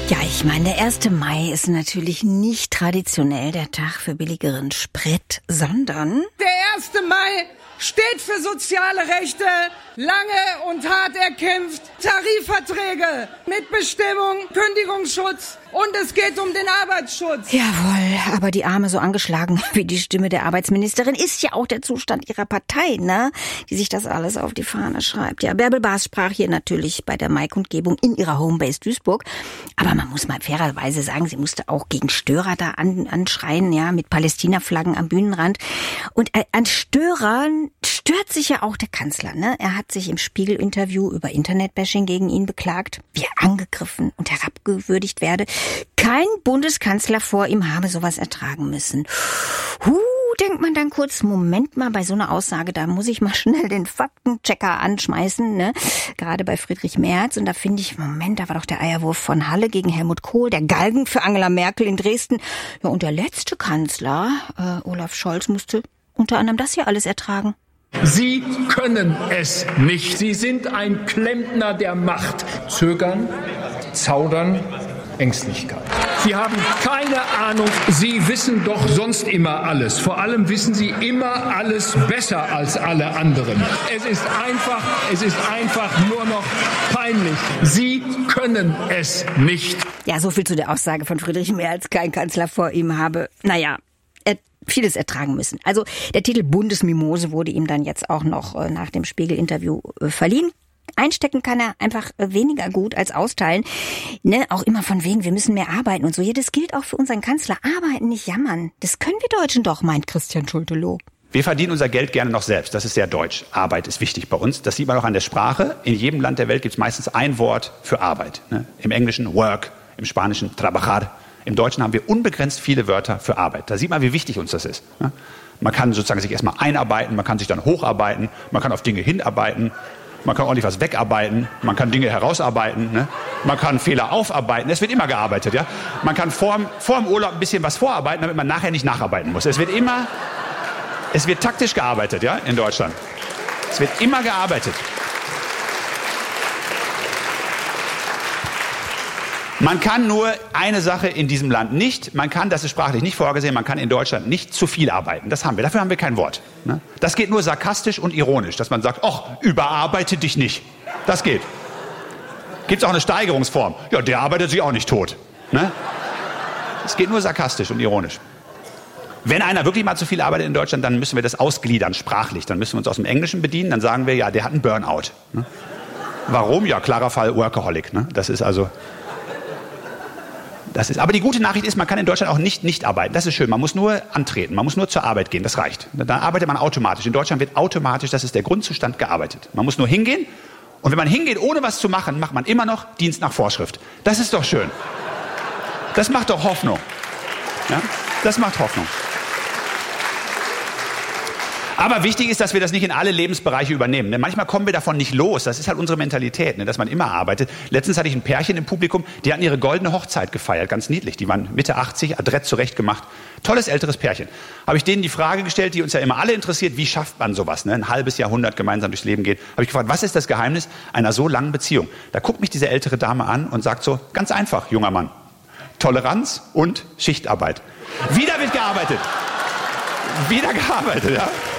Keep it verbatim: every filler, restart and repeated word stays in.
Ja, ich meine, der erste Mai ist natürlich nicht traditionell der Tag für billigeren Sprit, sondern... Der erste Mai steht für soziale Rechte, lange und hart erkämpft, Tarifverträge, Mitbestimmung, Kündigungsschutz und es geht um den Arbeitsschutz. Jawohl, aber die Arme so angeschlagen wie die Stimme der Arbeitsministerin ist ja auch der Zustand ihrer Partei, ne? Die sich das alles auf die Fahne schreibt. Ja, Bärbel Baas sprach hier natürlich bei der Maikundgebung in ihrer Homebase Duisburg. Aber man muss mal fairerweise sagen, sie musste auch gegen Störer da an, anschreien, ja, mit Palästina-Flaggen am Bühnenrand. Und äh, an Störern stört sich ja auch der Kanzler, ne? Er hat sich im Spiegel-Interview über Internetbashing gegen ihn beklagt, wie er angegriffen und herabgewürdigt werde. Kein Bundeskanzler vor ihm habe sowas ertragen müssen. Huh, denkt man dann kurz, Moment mal, bei so einer Aussage, da muss ich mal schnell den Faktenchecker anschmeißen, ne? Gerade bei Friedrich Merz. Und da finde ich, Moment, da war doch der Eierwurf von Halle gegen Helmut Kohl, der Galgen für Angela Merkel in Dresden. Ja, und der letzte Kanzler, äh, Olaf Scholz, musste unter anderem das hier alles ertragen. Sie können es nicht. Sie sind ein Klempner der Macht. Zögern, Zaudern, Ängstlichkeit. Sie haben keine Ahnung. Sie wissen doch sonst immer alles. Vor allem wissen Sie immer alles besser als alle anderen. Es ist einfach, es ist einfach nur noch peinlich. Sie können es nicht. Ja, so viel zu der Aussage von Friedrich Merz. Kein Kanzler vor ihm habe, naja, er vieles ertragen müssen. Also der Titel Bundesmimose wurde ihm dann jetzt auch noch äh, nach dem Spiegel-Interview äh, verliehen. Einstecken kann er einfach weniger gut als austeilen. Ne, auch immer von wegen, wir müssen mehr arbeiten und so. Ja, das gilt auch für unseren Kanzler. Arbeiten, nicht jammern. Das können wir Deutschen doch, meint Christian Schulte-Loh. Wir verdienen unser Geld gerne noch selbst. Das ist sehr deutsch. Arbeit ist wichtig bei uns. Das sieht man auch an der Sprache. In jedem Land der Welt gibt es meistens ein Wort für Arbeit. Ne? Im Englischen Work, im Spanischen Trabajar. Im Deutschen haben wir unbegrenzt viele Wörter für Arbeit. Da sieht man, wie wichtig uns das ist. Ne? Man kann sozusagen sich erstmal einarbeiten, man kann sich dann hocharbeiten, man kann auf Dinge hinarbeiten. Man kann ordentlich was wegarbeiten, man kann Dinge herausarbeiten, ne? Man kann Fehler aufarbeiten, es wird immer gearbeitet. Ja? Man kann vor, vor dem Urlaub ein bisschen was vorarbeiten, damit man nachher nicht nacharbeiten muss. Es wird immer, es wird taktisch gearbeitet, ja, in Deutschland. Es wird immer gearbeitet. Man kann nur eine Sache in diesem Land nicht, man kann, das ist sprachlich nicht vorgesehen, man kann in Deutschland nicht zu viel arbeiten. Das haben wir, dafür haben wir kein Wort. Ne? Das geht nur sarkastisch und ironisch, dass man sagt, ach, überarbeite dich nicht. Das geht. Gibt es auch eine Steigerungsform? Ja, der arbeitet sich auch nicht tot. Ne? Das geht nur sarkastisch und ironisch. Wenn einer wirklich mal zu viel arbeitet in Deutschland, dann müssen wir das ausgliedern, sprachlich. Dann müssen wir uns aus dem Englischen bedienen, dann sagen wir, ja, der hat einen Burnout. Ne? Warum? Ja, klarer Fall Workaholic. Ne? Das ist also... Das ist, aber die gute Nachricht ist, man kann in Deutschland auch nicht nicht arbeiten. Das ist schön. Man muss nur antreten. Man muss nur zur Arbeit gehen. Das reicht. Dann arbeitet man automatisch. In Deutschland wird automatisch, das ist der Grundzustand, gearbeitet. Man muss nur hingehen. Und wenn man hingeht, ohne was zu machen, macht man immer noch Dienst nach Vorschrift. Das ist doch schön. Das macht doch Hoffnung. Ja? Das macht Hoffnung. Aber wichtig ist, dass wir das nicht in alle Lebensbereiche übernehmen. Denn manchmal kommen wir davon nicht los. Das ist halt unsere Mentalität, ne? Dass man immer arbeitet. Letztens hatte ich ein Pärchen im Publikum, die hatten ihre goldene Hochzeit gefeiert. Ganz niedlich. Die waren Mitte achtzig, adrett zurechtgemacht. Tolles älteres Pärchen. Habe ich denen die Frage gestellt, die uns ja immer alle interessiert, wie schafft man sowas? Ne? Ein halbes Jahrhundert gemeinsam durchs Leben geht. Habe ich gefragt, was ist das Geheimnis einer so langen Beziehung? Da guckt mich diese ältere Dame an und sagt so, ganz einfach, junger Mann. Toleranz und Schichtarbeit. Wieder wird gearbeitet. Wieder gearbeitet, ja.